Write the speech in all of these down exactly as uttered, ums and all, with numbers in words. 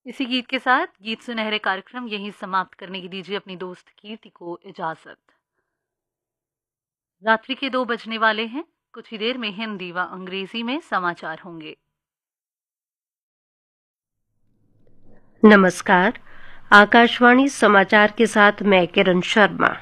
इसी गीत के साथ गीत सुनहरे कार्यक्रम यहीं समाप्त करने की दीजिए अपनी दोस्त कीर्ति को इजाजत। रात्रि के दो बजने वाले हैं। कुछ ही देर में हिंदी व अंग्रेजी में समाचार होंगे। नमस्कार, आकाशवाणी समाचार के साथ मैं किरण शर्मा।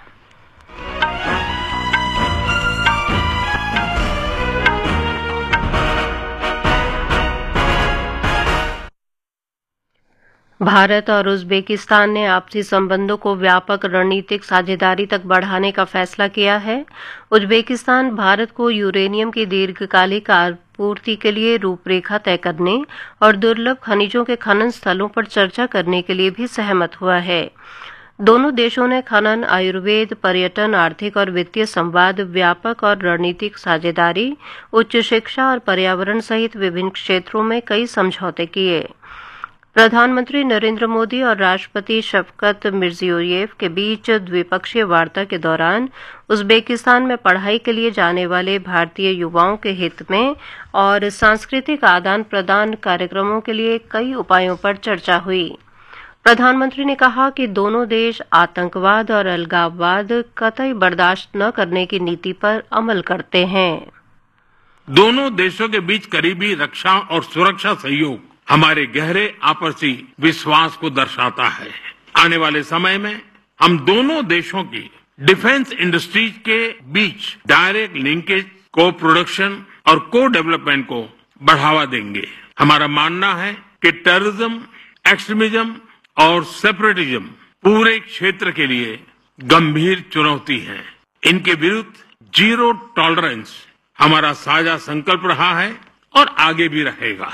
भारत और उज़्बेकिस्तान ने आपसी संबंधों को व्यापक रणनीतिक साझेदारी तक बढ़ाने का फैसला किया है। उज़्बेकिस्तान भारत को यूरेनियम की दीर्घकालिक आपूर्ति के लिए रूपरेखा तय करने और दुर्लभ खनिजों के खनन स्थलों पर चर्चा करने के लिए भी सहमत हुआ है। दोनों देशों ने खनन, आयुर्वेद, पर्यटन, आर्थिक और वित्तीय संवाद, व्यापक और रणनीतिक साझेदारी, उच्च शिक्षा और पर्यावरण सहित विभिन्न क्षेत्रों में कई समझौते किए। प्रधानमंत्री नरेंद्र मोदी और राष्ट्रपति शफकत मिर्जियोयेव के बीच द्विपक्षीय वार्ता के दौरान उज़्बेकिस्तान में पढ़ाई के लिए जाने वाले भारतीय युवाओं के हित में और सांस्कृतिक आदान प्रदान कार्यक्रमों के लिए कई उपायों पर चर्चा हुई। प्रधानमंत्री ने कहा कि दोनों देश आतंकवाद और अलगाववाद कतई बर्दाश्त न करने की नीति पर अमल करते हैं। दोनों देशों के बीच करीबी रक्षा और सुरक्षा सहयोग हमारे गहरे आपसी विश्वास को दर्शाता है। आने वाले समय में हम दोनों देशों की डिफेंस इंडस्ट्रीज के बीच डायरेक्ट लिंकेज, को प्रोडक्शन और को डेवलपमेंट को बढ़ावा देंगे। हमारा मानना है कि टेररिज्म, एक्सट्रीमिज्म और सेपरेटिज्म पूरे क्षेत्र के लिए गंभीर चुनौती है। इनके विरुद्ध जीरो टॉलरेंस हमारा साझा संकल्प रहा है और आगे भी रहेगा।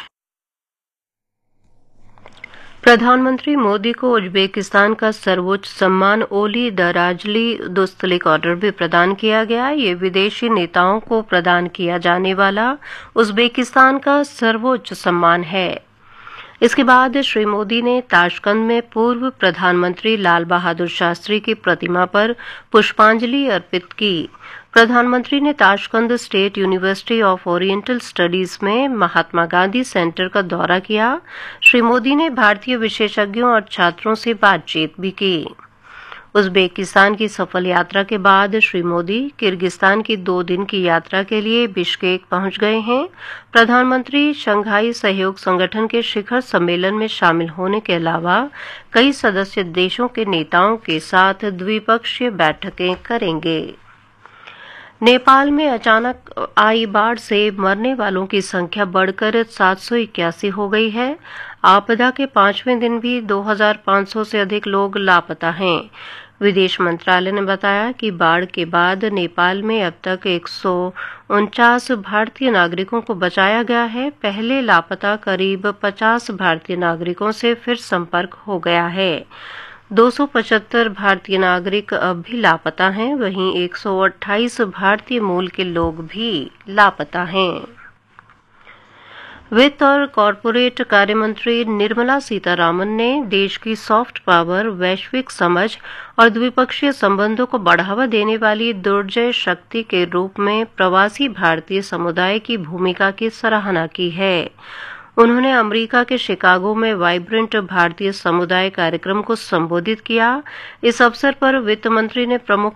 प्रधानमंत्री मोदी को उज़्बेकिस्तान का सर्वोच्च सम्मान ओली दराजली दोस्तलिक ऑर्डर भी प्रदान किया गया। ये विदेशी नेताओं को प्रदान किया जाने वाला उज़्बेकिस्तान का सर्वोच्च सम्मान है। इसके बाद श्री मोदी ने ताशकंद में पूर्व प्रधानमंत्री लाल बहादुर शास्त्री की प्रतिमा पर पुष्पांजलि अर्पित की। प्रधानमंत्री ने Tashkent state university of oriental studies में महात्मा गांधी सेंटर का दौरा किया। श्री मोदी ने भारतीय विशेषज्ञों और छात्रों से बातचीत भी की। उज़्बेकिस्तान की सफल यात्रा के बाद श्री मोदी किर्गिस्तान की दो दिन की यात्रा के लिए बिश्केक पहुंच गए हैं। प्रधानमंत्री शंघाई सहयोग संगठन के शिखर सम्मेलन में शामिल होने के अलावा कई सदस्य देशों के नेताओं के साथ द्विपक्षीय बैठकें करेंगे। नेपाल में अचानक आई बाढ़ से मरने वालों की संख्या बढ़कर सात सौ इक्यासी हो गई है। आपदा के पांचवें दिन भी दो हजार पाँच सौ से अधिक लोग लापता हैं। विदेश मंत्रालय ने बताया कि बाढ़ के बाद नेपाल में अब तक एक सौ उनचास भारतीय नागरिकों को बचाया गया है। पहले लापता करीब पचास भारतीय नागरिकों से फिर संपर्क हो गया है। दो सौ पचहत्तर भारतीय नागरिक अब भी लापता हैं, वहीं एक सौ अट्ठाईस भारतीय मूल के लोग भी लापता हैं। वित्त और कॉरपोरेट कार्य मंत्री निर्मला सीतारामन ने देश की सॉफ्ट पावर, वैश्विक समझ और द्विपक्षीय संबंधों को बढ़ावा देने वाली दुर्जय शक्ति के रूप में प्रवासी भारतीय समुदाय की भूमिका की सराहना की है। उन्होंने अमेरिका के शिकागो में वाइब्रेंट भारतीय समुदाय कार्यक्रम को संबोधित किया। इस अवसर पर वित्त मंत्री ने प्रमुख